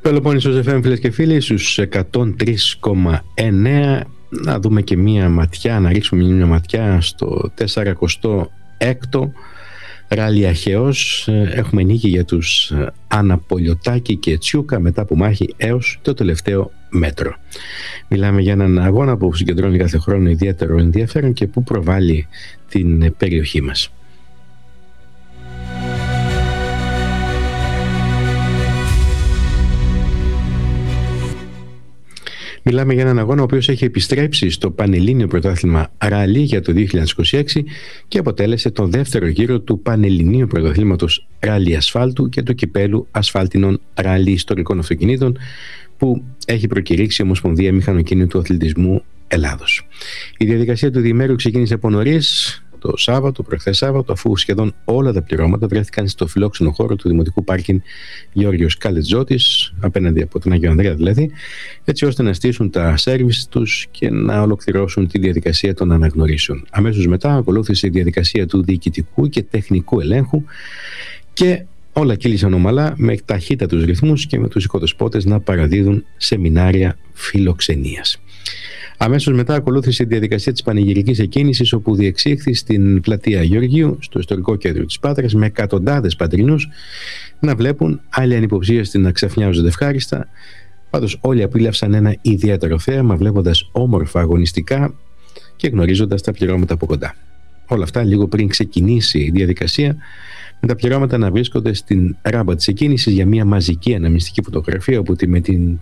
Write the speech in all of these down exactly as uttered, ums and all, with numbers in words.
Πελοπόννησος εφ εμ, φίλες και φίλοι, στους εκατόν τρία κόμμα εννέα. Να δούμε και μία ματιά, να ρίξουμε μία ματιά στο τέσσερακοστό έκτο ράλι Αχαιός. Έχουμε νίκη για τους Αναπολιωτάκη και Τσιούκα μετά από μάχη έως το τελευταίο μέτρο. Μιλάμε για έναν αγώνα που συγκεντρώνει κάθε χρόνο ιδιαίτερο ενδιαφέρον και που προβάλλει την περιοχή μας. Μιλάμε για έναν αγώνα ο οποίος έχει επιστρέψει στο Πανελλήνιο Πρωτάθλημα Ράλι για το δύο χιλιάδες είκοσι έξι και αποτέλεσε τον δεύτερο γύρο του Πανελληνίου Πρωταθλήματος Ράλι Ασφάλτου και του Κυπέλου Ασφάλτινων Ράλι Ιστορικών Αυτοκινήτων που έχει προκηρύξει η Ομοσπονδία Μηχανοκίνητου Αθλητισμού Ελλάδος. Η διαδικασία του διημέρου ξεκίνησε από νωρίς, το Σάββατο, προχθές Σάββατο, αφού σχεδόν όλα τα πληρώματα βρέθηκαν στο φιλόξενο χώρο του Δημοτικού Πάρκιν Γεώργιος Καλετζώτης, απέναντι από τον Άγιο Ανδρέα δηλαδή, έτσι ώστε να στήσουν τα σέρβις τους και να ολοκληρώσουν τη διαδικασία των αναγνωρίσεων. Αμέσως μετά ακολούθησε η διαδικασία του διοικητικού και τεχνικού ελέγχου και όλα κύλησαν ομαλά με ταχύτατους ρυθμούς και με τους οικοδεσπότες να παραδίδουν σεμινάρια φιλοξενίας. Αμέσως μετά ακολούθησε η διαδικασία της πανηγυρικής εκκίνησης, όπου διεξήχθη στην πλατεία Γεωργίου, στο ιστορικό κέντρο της Πάτρας, με εκατοντάδες πατρινούς να βλέπουν άλλοι ανυποψίαστοι να ξαφνιάζονται ευχάριστα. Πάντως όλοι απίλαυσαν ένα ιδιαίτερο θέαμα, βλέποντας όμορφα αγωνιστικά και γνωρίζοντας τα πληρώματα από κοντά. Όλα αυτά λίγο πριν ξεκινήσει η διαδικασία, με τα πληρώματα να βρίσκονται στην ράμπα της εκκίνησης για μια μαζική αναμνηστική φωτογραφία, όπου με την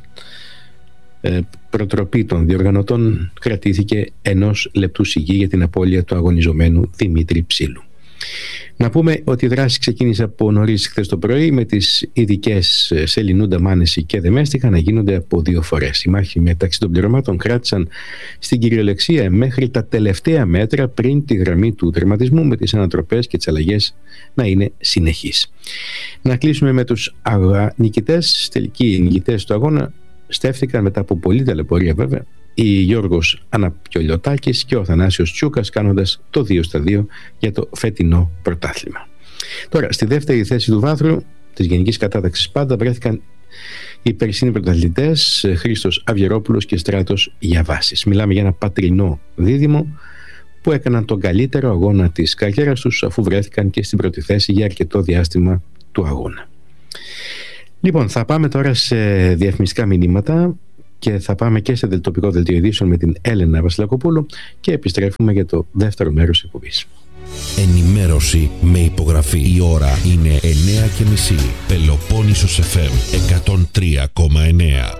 Ε, προτροπή των διοργανωτών κρατήθηκε ενός λεπτού σιγή για την απώλεια του αγωνιζομένου Δημήτρη Ψήλου. Να πούμε ότι η δράση ξεκίνησε από νωρίς χθες το πρωί, με τις ειδικές Σελινούντα, Μάνεση και Δεμέστιχα να γίνονται από δύο φορές. Οι μάχοι μεταξύ των πληρωμάτων κράτησαν στην κυριολεξία μέχρι τα τελευταία μέτρα πριν τη γραμμή του τερματισμού, με τις ανατροπές και τις αλλαγές να είναι συνεχείς. Να κλείσουμε με τους νικητές. Τελικοί νικητές του αγώνα στέφθηκαν μετά από πολλή ταλαιπωρία, βέβαια, η Γιώργος Αναπολιωτάκης και ο Θανάσιος Τσιούκας, κάνοντας το δύο στα δύο για το φετινό πρωτάθλημα. Τώρα, στη δεύτερη θέση του βάθρου της γενικής κατάταξης πάντα βρέθηκαν οι περσίνοι πρωταθλητές Χρήστος Αυγερόπουλος και Στράτος Γιαβάσης. Μιλάμε για ένα πατρινό δίδυμο που έκαναν τον καλύτερο αγώνα της καριέρας τους, αφού βρέθηκαν και στην πρώτη θέση για αρκετό διάστημα του αγώνα. Λοιπόν, θα πάμε τώρα σε διαφημιστικά μηνύματα και θα πάμε και σε τοπικό δελτίο ειδήσεων με την Έλενα Βασιλακοπούλου και επιστρέφουμε για το δεύτερο μέρος της εκπομπής. Ενημέρωση με υπογραφή. Η ώρα είναι εννιά και μισή. Πελοπόννησος εφ εμ εκατόν τρία κόμμα εννέα.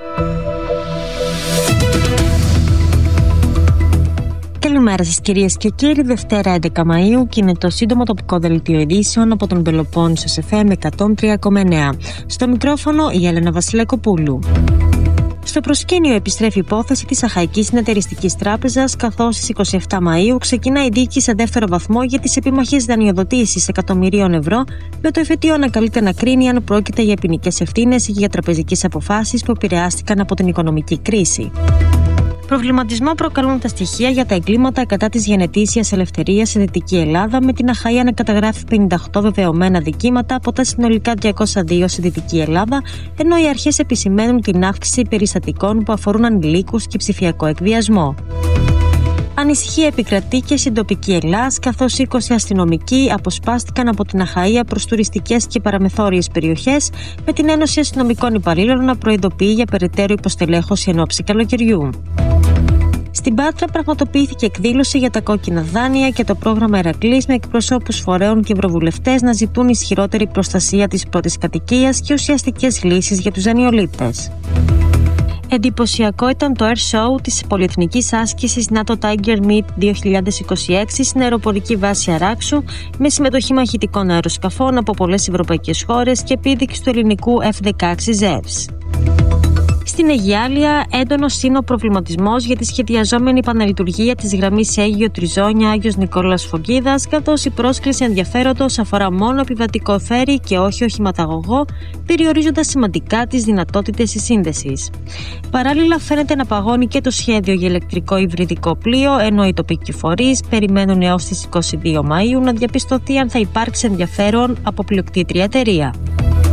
Καλημέρα σας κυρίες και κύριοι. Δευτέρα έντεκα Μαΐου και είναι το σύντομο τοπικό δελτίο ειδήσεων από τον Πελοπόννησος εφ εμ εκατόν τρία κόμμα εννέα. Στο μικρόφωνο η Έλενα Βασιλακοπούλου. Στο προσκήνιο επιστρέφει η υπόθεση της Αχαϊκής Συνεταιριστικής Τράπεζας, καθώς στις είκοσι επτά Μαΐου ξεκινά η δίκη σε δεύτερο βαθμό για τις επιμαχίες δανειοδοτήσεις εκατομμυρίων ευρώ, με το εφετείο να καλείται να κρίνει αν πρόκειται για ποινικές ευθύνες ή για τραπεζικές αποφάσεις που επηρεάστηκαν από την οικονομική κρίση. Προβληματισμό προκαλούν τα στοιχεία για τα εγκλήματα κατά της γενετήσιας ελευθερίας στη Δυτική Ελλάδα, με την Αχαΐα να καταγράφει πενήντα οκτώ βεβαιωμένα δικήματα από τα συνολικά διακόσια δύο στη Δυτική Ελλάδα, ενώ οι αρχές επισημαίνουν την αύξηση περιστατικών που αφορούν ανηλίκους και ψηφιακό εκβιασμό. Ανησυχία επικρατεί και στην τοπική Ελλάς, καθώς είκοσι αστυνομικοί αποσπάστηκαν από την Αχαΐα προς τουριστικές και παραμεθόριες περιοχές, με την Ένωση Αστυνομικών Υπαλλήλων να προειδοποιεί για περαιτέρω υποστελέχωση εν ώψη καλοκαιριού. Στην Πάτρα πραγματοποιήθηκε εκδήλωση για τα κόκκινα δάνεια και το πρόγραμμα Ηρακλής, με εκπροσώπους φορέων και ευρωβουλευτές να ζητούν ισχυρότερη προστασία της πρώτης κατοικίας και ουσιαστικές λύσεις για τους δανειολήπτες. Εντυπωσιακό ήταν το Air Show της πολυεθνικής άσκησης NATO Tiger Meet δύο χιλιάδες είκοσι έξι στην αεροπορική βάση Αράξου, με συμμετοχή μαχητικών αεροσκαφών από πολλές ευρωπαϊκές χώρες και επίδειξη του ελληνικού εφ δεκαέξι Ζεύς. Στην Αιγιάλεια, έντονος είναι ο προβληματισμός για τη σχεδιαζόμενη επαναλειτουργία της γραμμής Αίγιο Τριζόνια Άγιος Νικόλαος Φωκίδας, καθώς η πρόσκληση ενδιαφέροντος αφορά μόνο επιβατικό φέρι και όχι οχηματαγωγό, περιορίζοντας σημαντικά τις δυνατότητες της σύνδεσης. Παράλληλα, φαίνεται να παγώνει και το σχέδιο για ηλεκτρικό υβριδικό πλοίο, ενώ οι τοπικοί φορείς περιμένουν έως τις είκοσι δύο Μαΐου να διαπιστωθεί αν θα υπάρξει ενδιαφέρον από πλειοκτήτρια εταιρεία.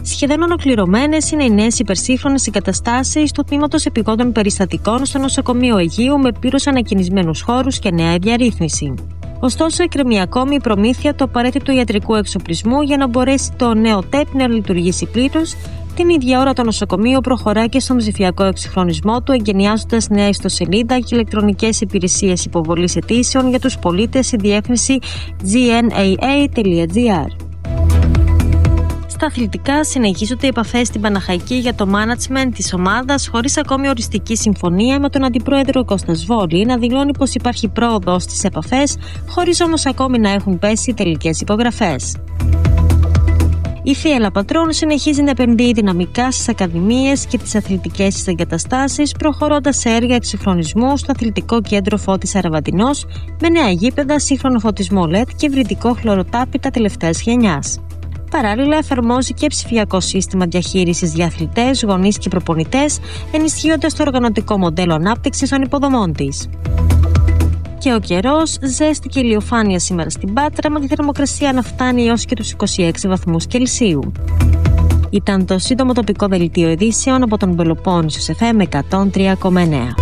Σχεδόν ολοκληρωμένες είναι οι νέες υπερσύγχρονες εγκαταστάσεις του τμήματος επιγόντων περιστατικών στο νοσοκομείο Αιγείου με πλήρως ανακαινισμένους χώρους και νέα διαρρύθμιση. Ωστόσο, εκκρεμεί ακόμη η προμήθεια του απαραίτητου ιατρικού εξοπλισμού για να μπορέσει το νέο ΤΕΠ να λειτουργήσει πλήρως. Την ίδια ώρα το νοσοκομείο προχωρά και στον ψηφιακό εξυγχρονισμό του, εγκαινιάζοντας νέα ιστοσελίδα και ηλεκτρονικές υπηρεσίες υποβολής αιτήσεων για τους πολίτες στη διεύθυνση τζι εν έι έι τελεία τζι άρ. Στα αθλητικά, συνεχίζονται οι επαφές στην Παναχαϊκή για το management της ομάδας, χωρίς ακόμη οριστική συμφωνία, με τον αντιπρόεδρο Κώστα Σβόλη να δηλώνει πως υπάρχει πρόοδος στις επαφές, χωρίς όμως ακόμη να έχουν πέσει τελικές υπογραφές. Η Θίελα Πατρών συνεχίζει να επενδύει δυναμικά στις ακαδημίες και τις αθλητικές της εγκαταστάσεις, προχωρώντας σε έργα εξυγχρονισμού στο αθλητικό κέντρο Φώτης Αραβαντινός με νέα γήπεδα, σύγχρονο φωτισμό ελ ι ντι και υβριδικό χλωροτάπητα τελευταίας γενιάς. Παράλληλα, εφαρμόζει και ψηφιακό σύστημα διαχείρισης για αθλητές, γονείς και προπονητές, ενισχύοντας το οργανωτικό μοντέλο ανάπτυξης των υποδομών της. Και ο καιρός, ζέστη και ηλιοφάνεια σήμερα στην Πάτρα, με τη θερμοκρασία να φτάνει έως και τους είκοσι έξι βαθμούς Κελσίου. Ήταν το σύντομο τοπικό δελτίο ειδήσεων από τον Πελοπόννησος εφ εμ εκατόν τρία κόμμα εννέα.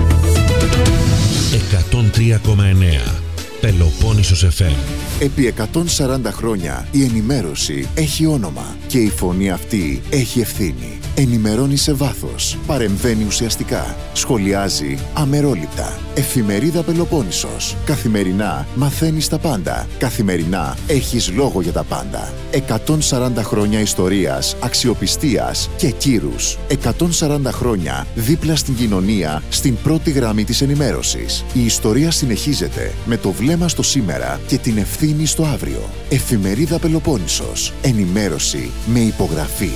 εκατόν τρία κόμμα εννέα Πελοπόννησος εφ εμ. Επί εκατόν σαράντα χρόνια η ενημέρωση έχει όνομα και η φωνή αυτή έχει ευθύνη. Ενημερώνει σε βάθος, παρεμβαίνει ουσιαστικά, σχολιάζει αμερόληπτα. Εφημερίδα Πελοπόννησος. Καθημερινά μαθαίνεις τα πάντα. Καθημερινά έχεις λόγο για τα πάντα. εκατόν σαράντα χρόνια ιστορίας, αξιοπιστίας και κύρους. εκατόν σαράντα χρόνια δίπλα στην κοινωνία, στην πρώτη γραμμή της ενημέρωσης. Η ιστορία συνεχίζεται με το βλέμμα στο σήμερα και την ευθύνη στο αύριο. Εφημερίδα Πελοπόννησος. Ενημέρωση με υπογραφή.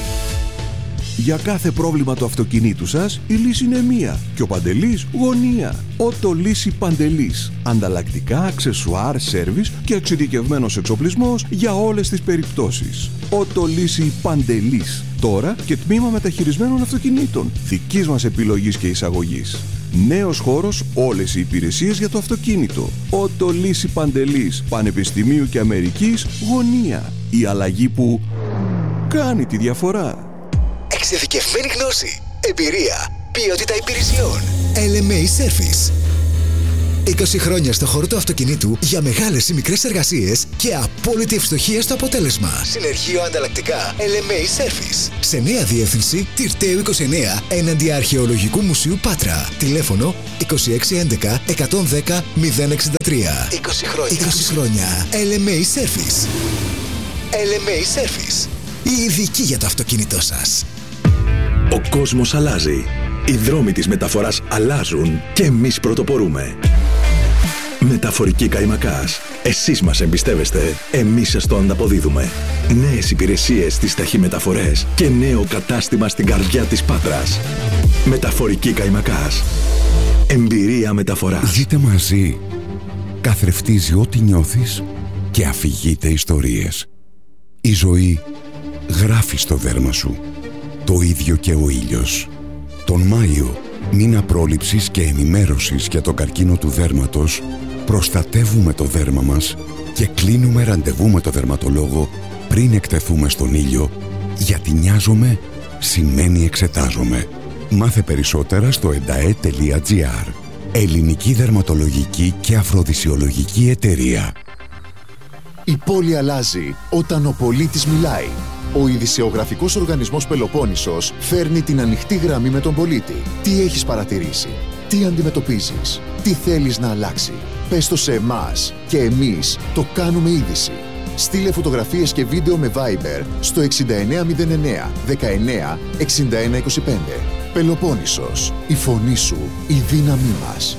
Για κάθε πρόβλημα του αυτοκινήτου σας, η λύση είναι μία και ο Παντελής γωνία. Ότο Λύση Παντελής. Ανταλλακτικά, αξεσουάρ, σέρβις και εξειδικευμένος εξοπλισμός για όλες τις περιπτώσεις. Ότο Λύση Παντελής. Τώρα και τμήμα μεταχειρισμένων αυτοκινήτων. Δικής μας επιλογής και εισαγωγής. Νέος χώρος, όλες οι υπηρεσίες για το αυτοκίνητο. Ότο Λύση Παντελής. Πανεπιστημίου και Αμερικής γωνία. Η αλλαγή που κάνει τη διαφορά. Εξειδικευμένη γνώση, εμπειρία, ποιότητα υπηρεσιών. ελ εμ έι Service. είκοσι χρόνια στο χώρο του αυτοκινήτου για μεγάλες ή μικρές εργασίες και απόλυτη ευστοχία στο αποτέλεσμα. Συνεργείο ανταλλακτικά ελ εμ έι Service. Σε νέα διεύθυνση Τυρταίου είκοσι εννέα έναντι Αρχαιολογικού Μουσείου Πάτρα. Τηλέφωνο είκοσι έξι έντεκα εκατόν δέκα μηδέν εξήντα τρία. είκοσι χρόνια. είκοσι χρόνια. ελ εμ έι Service. ελ εμ έι Service. Η ειδική για το αυτοκίνητό σας. Ο κόσμος αλλάζει. Οι δρόμοι της μεταφοράς αλλάζουν και εμείς πρωτοπορούμε. Μεταφορική Καϊμακάς. Εσείς μας εμπιστεύεστε, εμείς σας το ανταποδίδουμε. Νέες υπηρεσίες στις ταχυμεταφορές και νέο κατάστημα στην καρδιά της Πάτρας. Μεταφορική Καϊμακάς. Εμπειρία μεταφοράς. Ζείτε μαζί. Καθρεφτίζει ό,τι νιώθεις και αφηγείται ιστορίες. Η ζωή γράφει στο δέρμα σου. Το ίδιο και ο ήλιος. Τον Μάιο, μήνα πρόληψης και ενημέρωσης για τον καρκίνο του δέρματος, προστατεύουμε το δέρμα μας και κλείνουμε ραντεβού με το δερματολόγο πριν εκτεθούμε στον ήλιο, γιατί νοιάζομαι σημαίνει εξετάζομαι. Μάθε περισσότερα στο ενταέ τελεία τζι άρ. Ελληνική Δερματολογική και Αφροδισιολογική Εταιρεία. Η πόλη αλλάζει όταν ο πολίτης μιλάει. Ο ειδησεογραφικός οργανισμός Πελοπόννησος φέρνει την ανοιχτή γραμμή με τον πολίτη. Τι έχεις παρατηρήσει, τι αντιμετωπίζεις, τι θέλεις να αλλάξει. Πες το σε εμάς και εμείς το κάνουμε είδηση. Στείλε φωτογραφίες και βίντεο με Viber στο εξήντα εννέα μηδέν εννέα δεκαεννέα εξήντα ένα είκοσι πέντε. Πελοπόννησος, η φωνή σου, η δύναμή μας.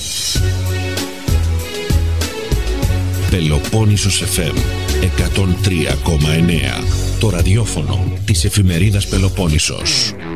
Πελοπόννησος εφ εμ εκατόν τρία κόμμα εννέα. Το ραδιόφωνο της εφημερίδας Πελοπόννησος.